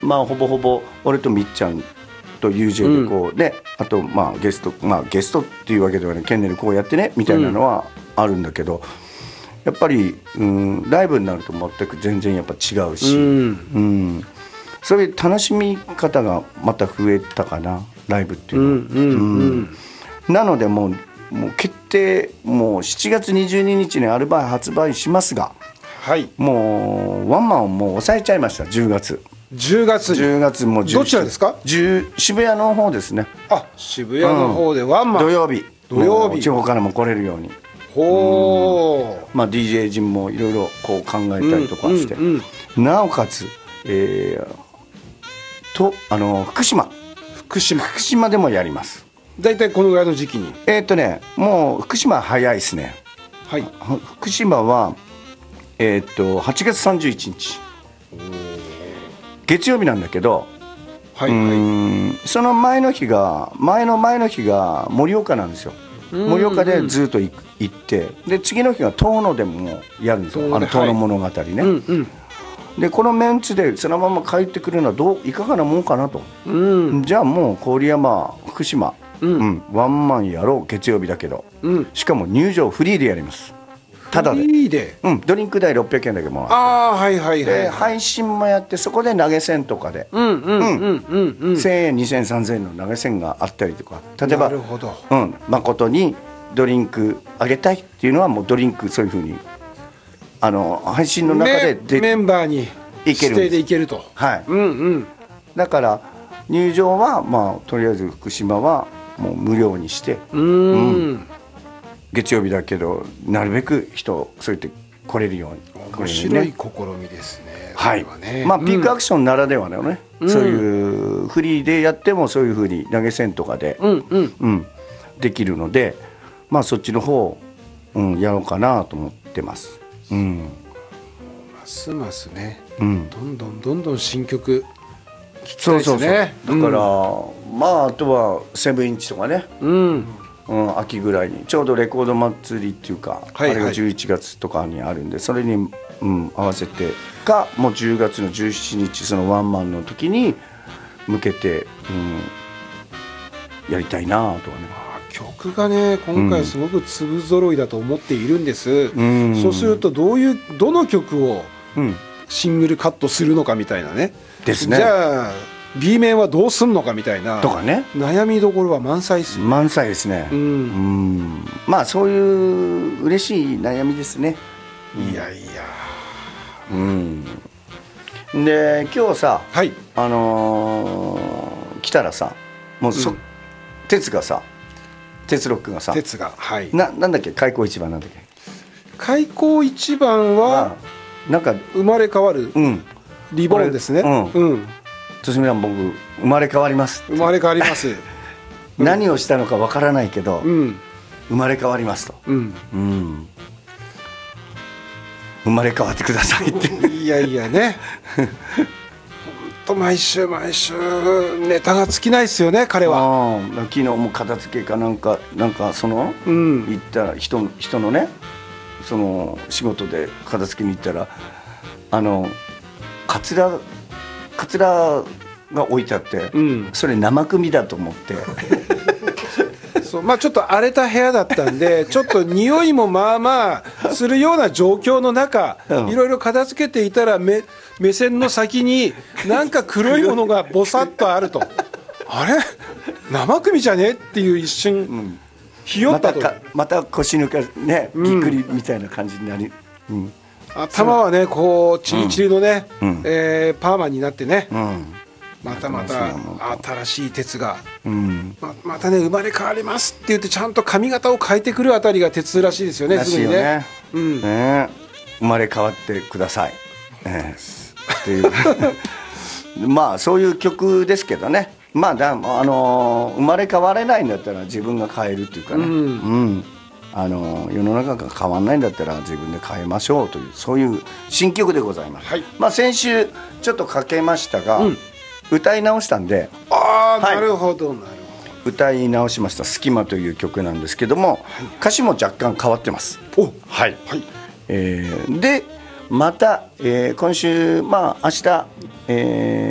まあほぼほぼ俺とみっちゃんと UJ でこうね、あとまあゲストっていうわけではね、ケンネルこうやってねみたいなのはあるんだけど、やっぱり、ライブになると全く全然やっぱ違うし、そういう楽しみ方がまた増えたかな、ライブっていうのは。なのでもう決定、もう7月22日にアルバイ発売しますが、はい、もうワンマンをもう抑えちゃいました。10月もどちらですか？ 渋谷の方ですね。 あ、渋谷の方でワンマン、 土曜日地方からも来れるように、まあ DJ 陣もいろいろこう考えたりとかして、なおかつ福島でもやります。 だいたいこのぐらいの時期にもう福島は早いですね。はい、福島は8月31日月曜日なんだけど、その前の日が盛岡なんですよ。盛岡でずっと行って、で次の日が遠野でもやるんですよ。遠野物語ね。でこのメンツでそのまま帰ってくるのはいかがなもんかなと。じゃあもう郡山福島、ワンマンやろう、月曜日だけど、しかも入場フリーでやります。ただで、ドリンク代600円だけもらって、配信もやって、そこで投げ銭とかで1000円2000円3000円の投げ銭があったりとか、例えば誠にドリンクあげたいっていうのはもうドリンクそういうふうに配信の中でメンバーに指定でいけると。 だから入場はまあとりあえず福島はもう無料にして、月曜日だけどなるべくそうやって来れるように。 面白い試みですね。 はい、まあピークアクションならではのね、そういうフリーでやってもそういうふうに投げ銭とかでできるので、まあそっちの方やろうかなと思ってます。 ますますね、どんどん新曲聴きたいですね。 だからまああとは7インチとかね、秋ぐらいにちょうどレコード祭りっていうか、あれが11月とかにあるんで、それに、合わせてかもう10月の17日そのワンマンの時に向けて、やりたいなとはね。 曲がね今回すごく粒揃いだと思っているんです。そうするとどの曲をシングルカットするのかみたいなね。 ですね。 じゃあB 面はどうすんのかみたいなとかね、 悩みどころは満載ですね。 満載ですね。まあそういう嬉しい悩みですね。 いやいや。 で今日さ、来たらさ、もう哲ロックがさ、なんだっけ、開口一番なんだっけ。 開口一番はなんか生まれ変わるリボンですね。 としみさん、僕生まれ変わります。 生まれ変わります。 何をしたのかわからないけど、生まれ変わりますと。生まれ変わってくださいって。 いやいやね。毎週ネタが尽きないですよね、彼は。 昨日も片付けかなんかその、行った人のね、その仕事で片付けに行ったらカツラが置いてあって、それ生首だと思って。 まあちょっと荒れた部屋だったんで、ちょっと匂いもまあまあするような状況の中、いろいろ片付けていたら目線の先になんか黒いものがボサッとあると、あれ生首じゃねっていう一瞬、ひよったと。 また腰抜かね、ぎっくりみたいな感じになり、 頭はねこうチリチリのね、パーマになってね、また新しい鉄が、またね生まれ変わりますって言ってちゃんと髪型を変えてくるあたりが鉄らしいですよね。すぐにね、 生まれ変わってください、っていうまあそういう曲ですけどね。まあ生まれ変われないんだったら自分が変えるっていうかね、世の中が変わらないんだったら自分で変えましょうという、そういう新曲でございます。まあ先週ちょっとかけましたが、歌い直したんで、 なるほど歌い直しました「隙間」という曲なんですけども、歌詞も若干変わってます。でまた、今週明日、